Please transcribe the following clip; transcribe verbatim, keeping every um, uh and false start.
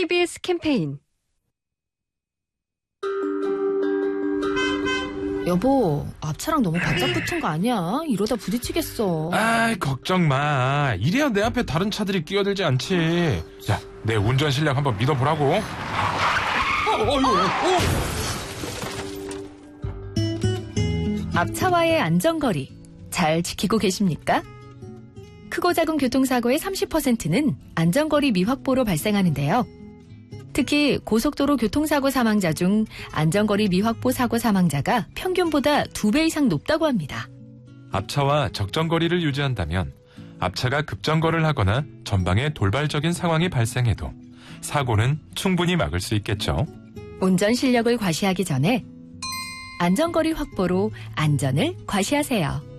티비에스 캠페인. 여보, 앞차랑 너무 바짝 붙은 거 아니야? 이러다 부딪히겠어. 아이, 걱정 마. 이래야 내 앞에 다른 차들이 끼어들지 않지. 야, 내 운전 실력 한번 믿어보라고. 어, 어, 어, 어. 앞차와의 안전거리 잘 지키고 계십니까? 크고 작은 교통사고의 삼십 퍼센트는 안전거리 미확보로 발생하는데요. 특히 고속도로 교통사고 사망자 중 안전거리 미확보 사고 사망자가 평균보다 두 배 이상 높다고 합니다. 앞차와 적정거리를 유지한다면 앞차가 급정거를 하거나 전방에 돌발적인 상황이 발생해도 사고는 충분히 막을 수 있겠죠. 운전 실력을 과시하기 전에 안전거리 확보로 안전을 과시하세요.